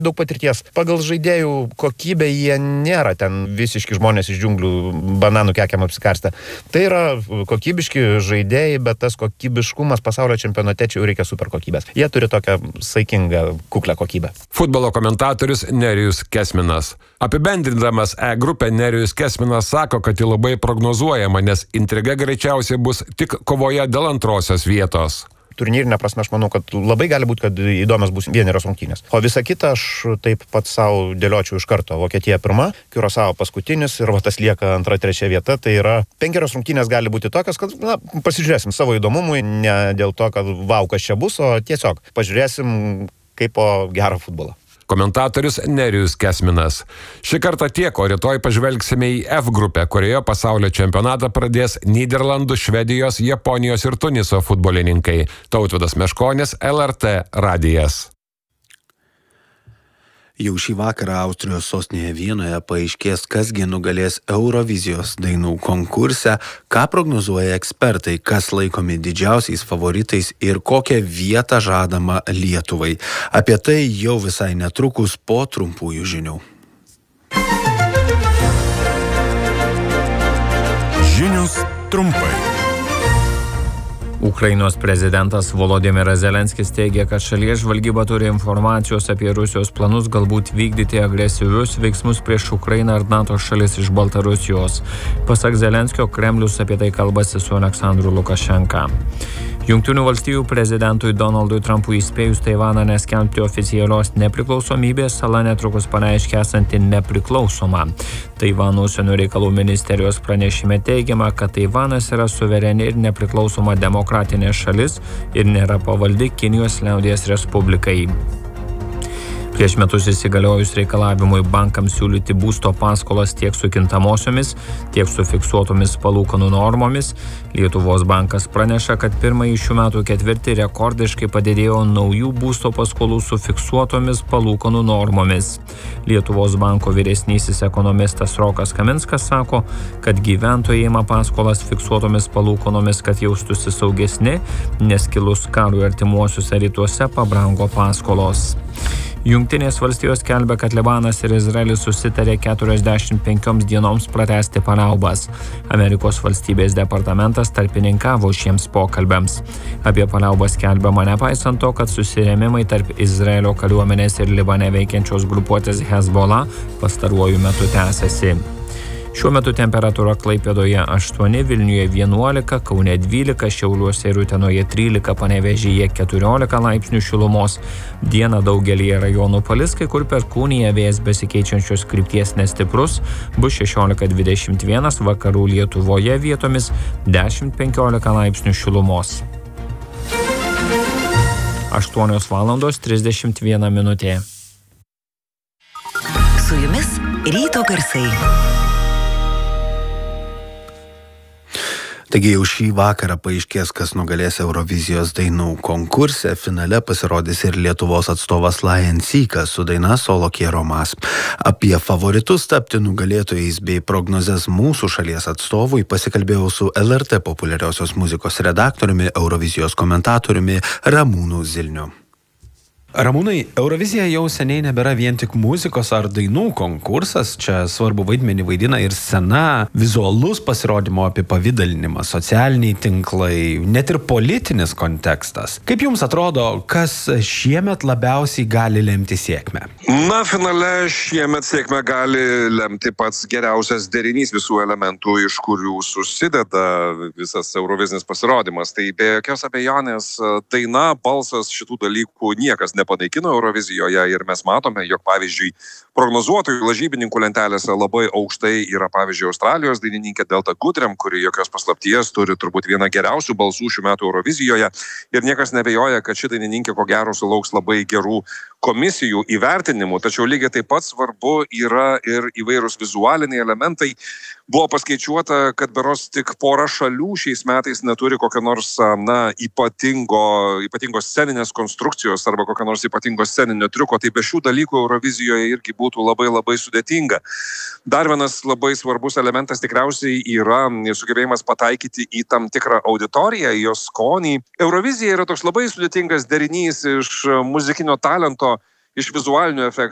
daug patirties. Pagal žaidėjų kokybę jie nėra ten visiški žmonės iš džiunglių bananų kekiam apsikarstę. Tai yra kokybiški žaidėjai, bet tas kokybiškumas pasaulio čempionate čia jau reikia super kokybės. Jie turi tokią saikingą, kuklę kokybę. Futbolo komentatorius Nerijus Kesminas. Apibendrindamas grupę, Nerijus Kesminas sako, kad ji labai prognozuojama, nes intriga greičiausiai bus tik kovoje dėl antrosios vietos. Turnyrinė prasme, aš manau, kad labai gali būti, kad įdomios bus vienerios rungtynės. O visą kitą aš taip pat savo dėliočiau iš karto. Vokietija pirma, Kiurasao paskutinis ir tas lieka antra, trečia vieta. Tai yra 5 rungtynės gali būti tokios, kad pasižiūrėsim savo įdomumui, ne dėl to, kad vau, kas čia bus, o tiesiog pažiūrėsim kaip po gerą futbolą. Komentatorius Nerijus Kesminas. Šį kartą tiek, o rytoj pažvelgsime į F grupę, kurioje pasaulio čempionatą pradės Nyderlandų, Švedijos, Japonijos ir Tuniso futbolininkai. Tautvydas Meškonis, LRT radijas. Jau šį vakarą Austrijos sostinėje Vienoje paaiškės, kasgi nugalės Eurovizijos dainų konkurse, ką prognozuoja ekspertai, kas laikomi didžiausiais favoritais ir kokią vietą žadama Lietuvai. Apie tai jau visai netrukus po trumpųjų žinių. Žinios trumpai. Ukrainos prezidentas Volodymyras Zelenskis teigia, kad šalies žvalgyba turi informacijos apie Rusijos planus galbūt vykdyti agresyvius veiksmus prieš Ukrainą ar NATO šalis iš Baltarusijos. Pasak Zelenskio, Kremlius apie tai kalbasi su Aleksandru Lukašenka. Jungtinių valstijų prezidentui Donaldui Trumpui įspėjus Taivaną neskelbti oficialios nepriklausomybės, sala netrukus pareiškė esanti nepriklausoma. Taivano užsienio reikalų ministerijos pranešime teigiama, kad Taivanas yra suvereni ir nepriklausoma demokratinė šalis ir nėra pavaldi Kinijos liaudies respublikai. Prieš metus įsigaliojus reikalavimui bankams siūlyti būsto paskolas tiek su kintamosiomis, tiek su fiksuotomis palūkanų normomis, Lietuvos bankas praneša, kad pirmąjį šių metų ketvirtį rekordiškai padidėjo naujų būsto paskolų su fiksuotomis palūkanų normomis. Lietuvos banko vyresnysis ekonomistas Rokas Kaminskas sako, kad gyventojai ima paskolas fiksuotomis palūkanomis, kad jaustųsi saugesni, nes kilus karui artimuosiuose rytuose pabrango paskolos. Jungtinės valstijos skelbia, kad Libanas ir Izraelis susitarė 45 dienoms pratęsti paliaubas. Amerikos valstybės departamentas tarpininkavo šiems pokalbiams. Apie paliaubas skelbiama nepaisant to, kad susirėmimai tarp Izraelio kariuomenės ir Libane veikiančios grupuotės Hezbollah pastaruoju metu tęsiasi. Šiuo metu temperatūra Klaipėdoje 8, Vilniuje 11, Kaune 12, Šiauliuose ir Utenoje 13, Panevėžyje 14 laipsnių šilumos. Dieną daugelyje rajonų palis, kai kur perkūnija, vėjas besikeičiančios krypties nestiprus, bus 16-21, vakarų Lietuvoje vietomis 10-15 laipsnių šilumos. 8:31. Su jumis ryto garsai. Taigi jau šį vakarą paaiškės, kas nugalės Eurovizijos dainų konkurse. Finale pasirodys ir Lietuvos atstovas Lion Seekas su daina Solo Quiero Más. Apie favoritus tapti nugalėtojais bei prognozes mūsų šalies atstovui pasikalbėjau su LRT populiariosios muzikos redaktoriumi, Eurovizijos komentatoriumi Ramūnu Zilniu. Ramūnai, Eurovizija jau seniai nebėra vien tik muzikos ar dainų konkursas, čia svarbu vaidmenį vaidina ir scena, vizualus pasirodymo apipavidalinimą, socialiniai tinklai, net ir politinis kontekstas. Kaip jums atrodo, kas šiemet labiausiai gali lemti sėkmę? Na, finale šiemet sėkmę gali lemti pats geriausias derinys visų elementų, iš kurių susideda visas Eurovizinis pasirodymas. Tai be jokios abejonės daina, balsas, šitų dalykų niekas nepanaikino Eurovizijoje ir mes matome, jog pavyzdžiui prognozuotojų lažybininkų lentelėse labai aukštai yra pavyzdžiui Australijos dainininkė Delta Goodrem, kuri jokios paslapties turi turbūt vieną geriausių balsų šių metų Eurovizijoje ir niekas neabejoja, kad ši dainininkė ko gero sulauks labai gerų komisijų įvertinimų, tačiau lygiai taip pat svarbu yra ir įvairūs vizualiniai elementai. Buvo paskaičiuota, kad berods tik pora šalių šiais metais neturi kokio nors ypatingos sceninės konstrukcijos arba kokio nors ypatingo sceninio triuko, tai be šių dalykų Eurovizijoje irgi būtų labai labai sudėtinga. Dar vienas labai svarbus elementas tikriausiai yra sugebėjimas pataikyti į tam tikrą auditoriją, į jos skonį. Eurovizija yra toks labai sudėtingas derinys iš muzikinio talento, iš vizualinių efektų,